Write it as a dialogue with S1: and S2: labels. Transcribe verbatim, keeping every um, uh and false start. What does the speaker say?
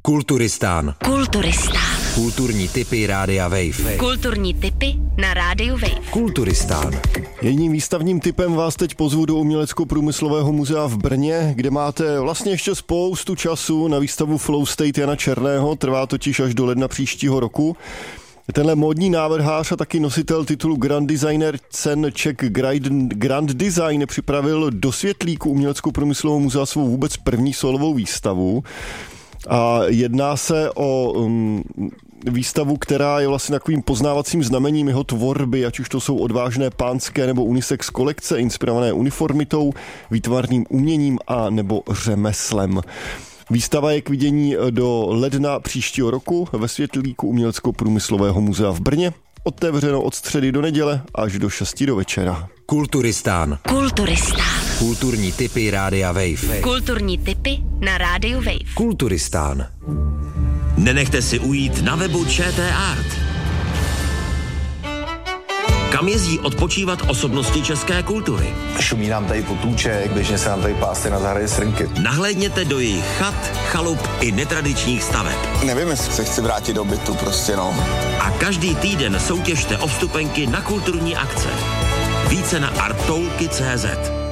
S1: Kulturistán.
S2: Kulturistán.
S1: Kulturní tipy Rádia Wave.
S2: Kulturní tipy na Rádiu Wave.
S1: Kulturistán.
S3: Jedním výstavním tipem vás teď pozvu do Umělecko-průmyslového muzea v Brně, kde máte vlastně ještě spoustu času na výstavu Flow State Jana Černého, trvá totiž až do ledna příštího roku. Tenhle módní návrhář a taky nositel titulu Grand Designer cen Czech Grand Design připravil do Světlíku Umělecko-průmyslového muzea svou vůbec první solovou výstavu. A jedná se o um, výstavu, která je vlastně takovým poznávacím znamením jeho tvorby, ať už to jsou odvážné pánské nebo unisex kolekce, inspirované uniformitou, výtvarným uměním a nebo řemeslem. Výstava je k vidění do ledna příštího roku ve Světlíku Umělecko-průmyslového muzea v Brně. Otevřeno od středy do neděle až do šesti do večera.
S1: Kulturistán.
S2: Kulturistán.
S1: Kulturní tipy Rádia Wave.
S2: Kulturní tipy na Rádiu Wave.
S1: Kulturistán.
S4: Nenechte si ujít na webu ČT Art. Kam jezdí odpočívat osobnosti české kultury?
S5: Šumí nám tady potůček, běžně se nám tady pásty na zahradě srnky.
S4: Nahlédněte do jejich chat, chalup i netradičních staveb.
S6: Nevím, jestli se chci vrátit do bytu, prostě no.
S4: A každý týden soutěžte o vstupenky na kulturní akce. Více na arttoulky tečka cé zet.